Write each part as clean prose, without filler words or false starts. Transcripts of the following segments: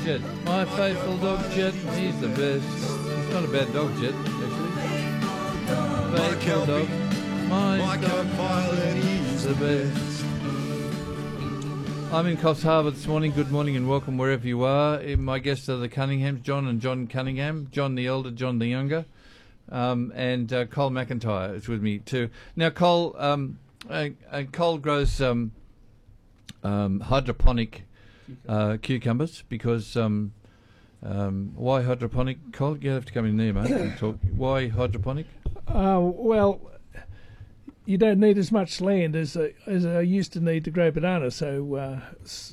Jet. My faithful dog Jet, he's the best. He's not a bad dog, Jet, actually. Faithful dog. My dog pilot, he's the best. I'm in Coffs Harbour this morning. Good morning and welcome wherever you are. My guests are the Cunninghams, John and John Cunningham. John the elder, John the younger. And Cole McIntyre is with me too. Now, Cole grows hydroponic cucumbers because why hydroponic? Cole, you have to come in there, mate, and talk. Why hydroponic? Well, you don't need as much land as I used to need to grow bananas. So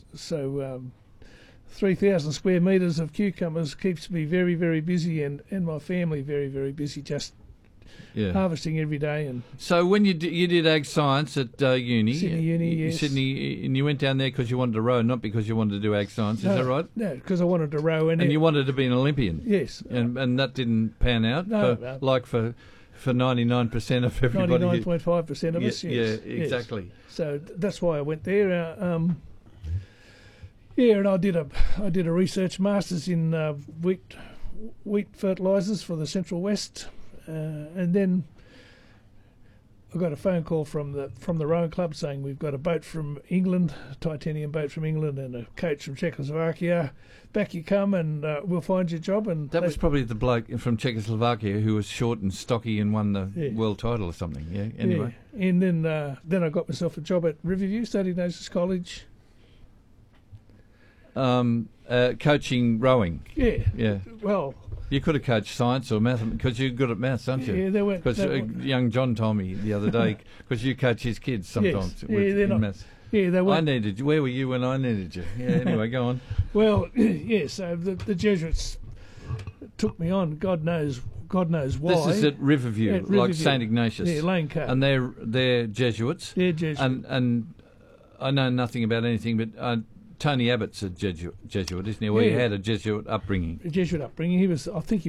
3,000 square metres of cucumbers keeps me very, very busy, and my family very, very busy, just harvesting every day. And so when you did ag science at uni, Sydney Uni, yes. Sydney, and you went down there because you wanted to row, not because you wanted to do ag science. Is that right? No, because I wanted to row. And you wanted to be an Olympian. Yes. And that didn't pan out. No. For 99% of everybody. 99.5% of us, yes. Yeah, exactly. Yes. So that's why I went there. And I did a research masters in wheat fertilisers for the Central West, and then I got a phone call from the rowing club saying we've got a boat from England, a titanium boat from England, and a coach from Czechoslovakia. Back you come, and we'll find you a job. And that was probably the bloke from Czechoslovakia who was short and stocky and won the world title or something. Yeah. Anyway. Yeah. And then I got myself a job at Riverview, St Ignatius College. Coaching rowing. Yeah. Well, you could have coached science or math because you're good at maths, aren't you? Yeah, they weren't. Because young John told me the other day because you coach his kids sometimes in maths. Yeah, they weren't. I needed you. Where were you when I needed you? Yeah. Anyway, go on. Well, yeah. So the Jesuits took me on. God knows why. This is at Riverview, like St Ignatius. Yeah, Lane Cove. And they're Jesuits. They're Jesuits. And I know nothing about anything, but Tony Abbott's a Jesuit, isn't he? Well, he had a Jesuit upbringing. He was, I think he